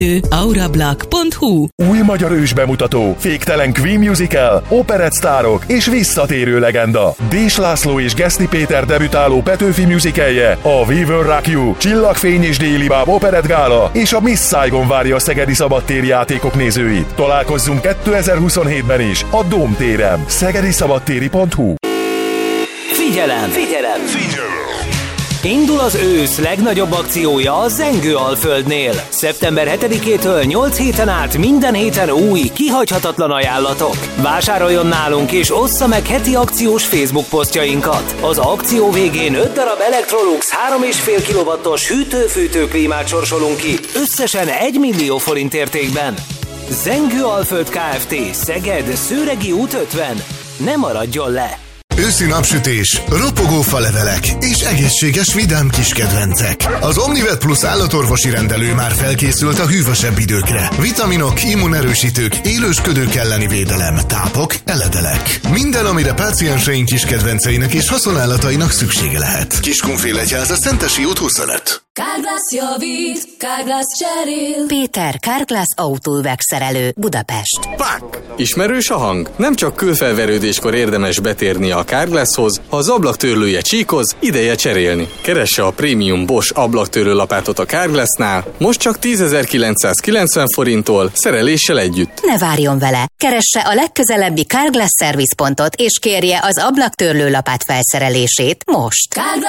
aurablack.hu. Új magyar ősbemutató, féktelen Queen musical, operettsztárok és visszatérő legenda. Dés László és Geszti Péter debütáló Petőfi musicalje, a We Will Rock You, Csillagfény és Déli Báb Operett Gála és a Miss Saigon várja a szegedi szabadtéri játékok nézőit. Találkozzunk 2027-ben is a Dóm téren. szegediszabadtéri.hu. Figyelem! Indul az ősz legnagyobb akciója a Zengő-Alföldnél. Szeptember 7-től 8 héten át minden héten új, kihagyhatatlan ajánlatok. Vásároljon nálunk és ossza meg heti akciós Facebook posztjainkat. Az akció végén 5 darab Electrolux 3,5 kW-os hűtő-fűtő-klímát sorsolunk ki, összesen 1 millió forint értékben. Zengő-Alföld Kft. Szeged, Szőregi út 50. Ne maradjon le! Őszi napsütés, ropogó falevelek és egészséges vidám kiskedvencek. Az Omnivet Plus állatorvosi rendelő már felkészült a hűvösebb időkre. Vitaminok, immunerősítők, élősködők elleni védelem, tápok, eledelek. Minden, amire pácienseink kiskedvenceinek és haszonállatainak szüksége lehet. Kiskunfélegyháza, Szentesi út 25. Carglass javít, Carglass cserél. Péter, Carglass autóüvegszerelő, Budapest. Pak! Ismerős a hang? Nem csak kőfelverődéskor érdemes betérni a Carglasshoz, ha az ablaktörlője csíkoz, ideje cserélni. Keresse a prémium Bosch ablaktörlő lapátot a Carglassnál, most csak 10.990 forinttól, szereléssel együtt. Ne várjon vele! Keresse a legközelebbi Carglass szervizpontot és kérje az ablaktörlő lapát felszerelését most. Carglass